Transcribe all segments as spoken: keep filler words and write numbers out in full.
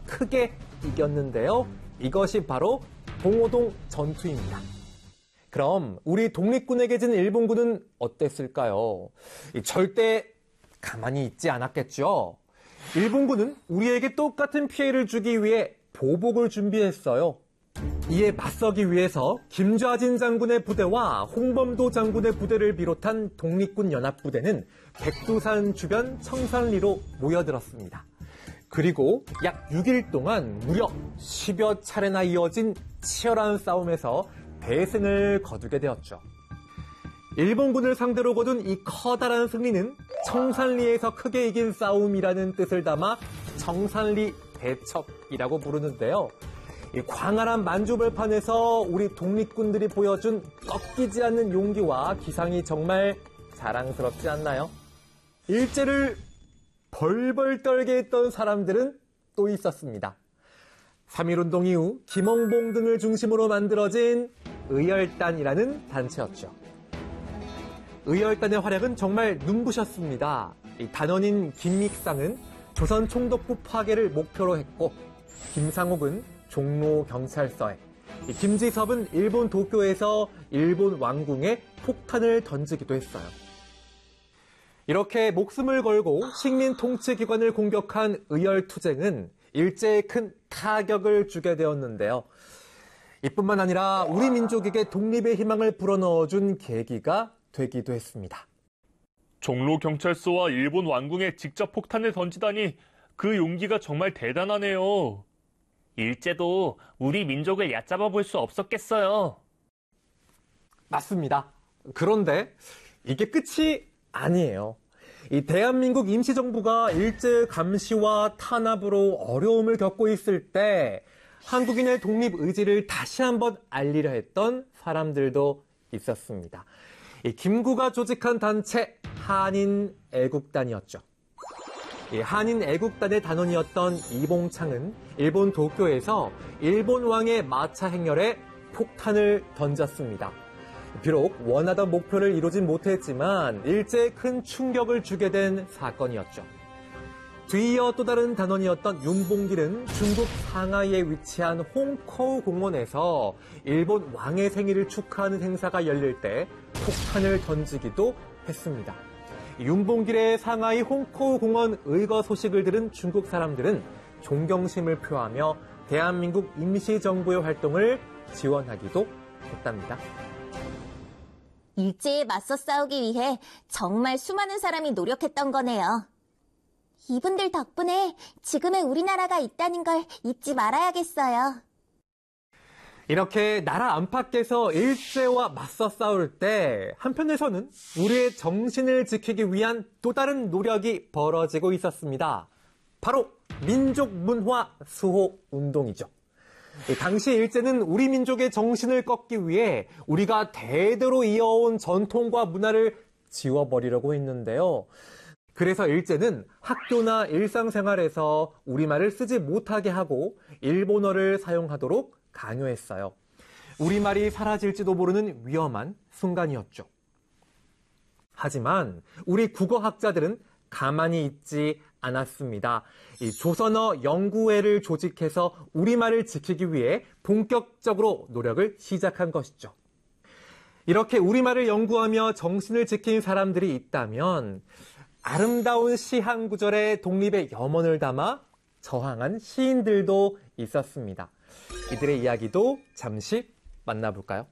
크게 이겼는데요. 이것이 바로 봉오동 전투입니다. 그럼 우리 독립군에게 진 일본군은 어땠을까요? 절대 가만히 있지 않았겠죠. 일본군은 우리에게 똑같은 피해를 주기 위해 보복을 준비했어요. 이에 맞서기 위해서 김좌진 장군의 부대와 홍범도 장군의 부대를 비롯한 독립군 연합부대는 백두산 주변 청산리로 모여들었습니다. 그리고 약 육 일 동안 무려 십여 차례나 이어진 치열한 싸움에서 대승을 거두게 되었죠. 일본군을 상대로 거둔 이 커다란 승리는 청산리에서 크게 이긴 싸움이라는 뜻을 담아 청산리 대첩이라고 부르는데요. 이 광활한 만주벌판에서 우리 독립군들이 보여준 꺾이지 않는 용기와 기상이 정말 자랑스럽지 않나요? 일제를 벌벌 떨게 했던 사람들은 또 있었습니다. 삼일운동 이후 김홍봉 등을 중심으로 만들어진 의열단이라는 단체였죠. 의열단의 활약은 정말 눈부셨습니다. 이 단원인 김익상은 조선 총독부 파괴를 목표로 했고, 김상옥은 종로 경찰서에, 김지섭은 일본 도쿄에서 일본 왕궁에 폭탄을 던지기도 했어요. 이렇게 목숨을 걸고 식민 통치기관을 공격한 의열투쟁은 일제에 큰 타격을 주게 되었는데요. 이뿐만 아니라 우리 민족에게 독립의 희망을 불어넣어준 계기가 되기도 했습니다. 종로 경찰서와 일본 왕궁에 직접 폭탄을 던지다니 그 용기가 정말 대단하네요. 일제도 우리 민족을 얕잡아 볼 수 없었겠어요. 맞습니다. 그런데 이게 끝이 아니에요. 이 대한민국 임시정부가 일제 감시와 탄압으로 어려움을 겪고 있을 때 한국인의 독립 의지를 다시 한번 알리려 했던 사람들도 있었습니다. 이 김구가 조직한 단체 한인애국단이었죠. 이 한인애국단의 단원이었던 이봉창은 일본 도쿄에서 일본 왕의 마차 행렬에 폭탄을 던졌습니다. 비록 원하던 목표를 이루진 못했지만 일제에 큰 충격을 주게 된 사건이었죠. 뒤이어 또 다른 단원이었던 윤봉길은 중국 상하이에 위치한 홍커우 공원에서 일본 왕의 생일을 축하하는 행사가 열릴 때 폭탄을 던지기도 했습니다. 윤봉길의 상하이 홍커우 공원 의거 소식을 들은 중국 사람들은 존경심을 표하며 대한민국 임시정부의 활동을 지원하기도 했답니다. 일제에 맞서 싸우기 위해 정말 수많은 사람이 노력했던 거네요. 이분들 덕분에 지금의 우리나라가 있다는 걸 잊지 말아야겠어요. 이렇게 나라 안팎에서 일제와 맞서 싸울 때 한편에서는 우리의 정신을 지키기 위한 또 다른 노력이 벌어지고 있었습니다. 바로 민족 문화 수호 운동이죠. 당시 일제는 우리 민족의 정신을 꺾기 위해 우리가 대대로 이어온 전통과 문화를 지워버리려고 했는데요. 그래서 일제는 학교나 일상생활에서 우리말을 쓰지 못하게 하고 일본어를 사용하도록 강요했어요. 우리말이 사라질지도 모르는 위험한 순간이었죠. 하지만 우리 국어학자들은 가만히 있지 않았습니다. 이 조선어 연구회를 조직해서 우리말을 지키기 위해 본격적으로 노력을 시작한 것이죠. 이렇게 우리말을 연구하며 정신을 지킨 사람들이 있다면 아름다운 시 한 구절에 독립의 염원을 담아 저항한 시인들도 있었습니다. 이들의 이야기도 잠시 만나볼까요?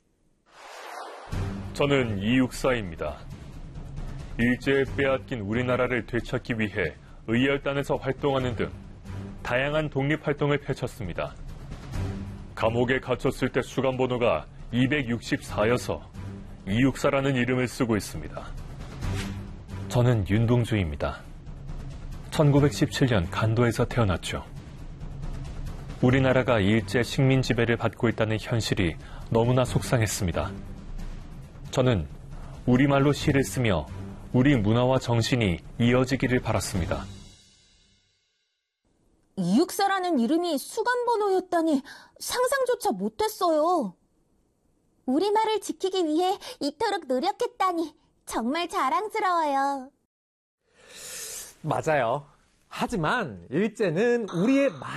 저는 이육사입니다. 일제에 빼앗긴 우리나라를 되찾기 위해 의열단에서 활동하는 등 다양한 독립활동을 펼쳤습니다. 감옥에 갇혔을 때 수감번호가 이백육십사여서 이육사라는 이름을 쓰고 있습니다. 저는 윤동주입니다. 천구백십칠 년 간도에서 태어났죠. 우리나라가 일제 식민 지배를 받고 있다는 현실이 너무나 속상했습니다. 저는 우리말로 시를 쓰며 우리 문화와 정신이 이어지기를 바랐습니다. 이육사라는 이름이 수감번호였다니 상상조차 못했어요. 우리말을 지키기 위해 이토록 노력했다니 정말 자랑스러워요. 맞아요. 하지만 일제는 우리의